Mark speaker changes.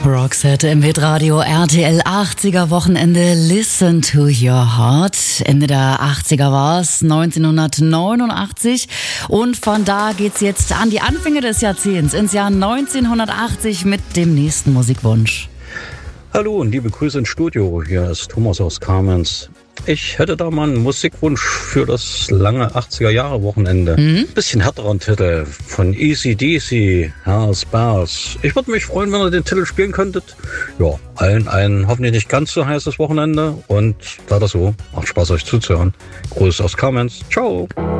Speaker 1: Roxette im Hitradio RTL 80er Wochenende Listen to Your Heart. Ende der 80er war es, 1989. Und von da geht's jetzt an die Anfänge des Jahrzehnts, ins Jahr 1980 mit dem nächsten Musikwunsch.
Speaker 2: Hallo und liebe Grüße ins Studio. Hier ist Thomas aus Kamenz. Ich hätte da mal einen Musikwunsch für das lange 80er-Jahre-Wochenende. Bisschen härteren Titel von AC/DC, Hells Bells. Ich würde mich freuen, wenn ihr den Titel spielen könntet. Ja, allen ein hoffentlich nicht ganz so heißes Wochenende und weiter so. Macht Spaß, euch zuzuhören. Grüße aus Kamenz. Ciao.